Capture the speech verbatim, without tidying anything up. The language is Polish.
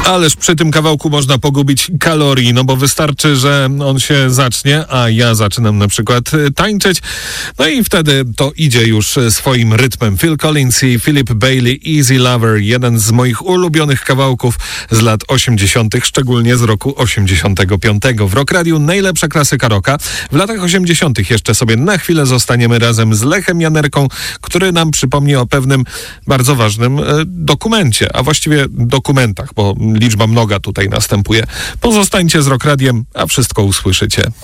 Ależ przy tym kawałku można pogubić kalorii, no bo wystarczy, że on się zacznie, a ja zaczynam na przykład tańczyć, no i wtedy to idzie już swoim rytmem. Phil Collins i Philip Bailey, Easy Lover, jeden z moich ulubionych kawałków z lat osiemdziesiątych, szczególnie z roku osiemdziesiątego piątego. W Rock Radiu najlepsza klasyka rocka. W latach osiemdziesiątych jeszcze sobie na chwilę zostaniemy razem z Lechem Janerką, który nam przypomni o pewnym bardzo ważnym e, dokumencie, a właściwie dokumentach, bo liczba mnoga tutaj następuje. Pozostańcie z Rock Radiem, a wszystko usłyszycie.